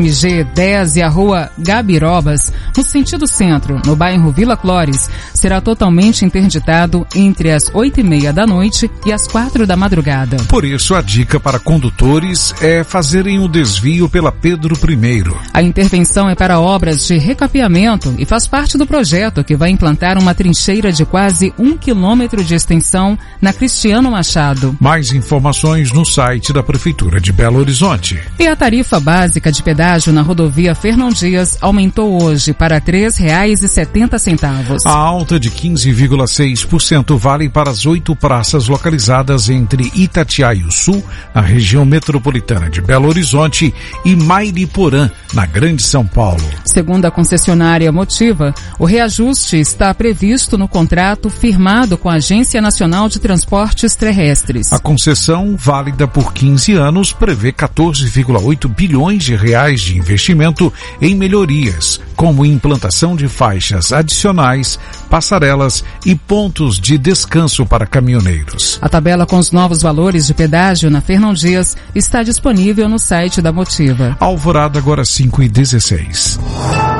MG10 e a rua Gabirobas, no sentido centro, no bairro Vila Clores, será totalmente interditado entre as 8h30 da noite e as 4 da madrugada. Por isso, a dica para condutores é fazerem o desvio pela Pedro I. A intervenção é para obras de recapeamento e faz parte do projeto que vai implantar uma trincheira de quase 1 quilômetro de extensão na Cristiano Machado. Mais informações no site da Prefeitura de Belo Horizonte. E a tarifa básica de pedágio na rodovia Fernão Dias aumentou hoje para R$ 3,70. A alta de 15,6% vale para as 8 praças localizadas entre Itatiaia Sul, na região metropolitana de Belo Horizonte, e Mairiporã, na Grande São Paulo. Segundo a concessionária Motiva, o reajuste está previsto no contrato firmado com a Agência Nacional de Transportes Terrestres. A concessão, válida por 15 anos, prevê 14,8 bilhões de reais de investimento em melhorias, como implantação de faixas adicionais, passarelas e pontos de descanso para caminhoneiros. A tabela com os novos valores de pedágio na Fernão Dias está disponível no site da Motiva. Alvorada, agora 5h16.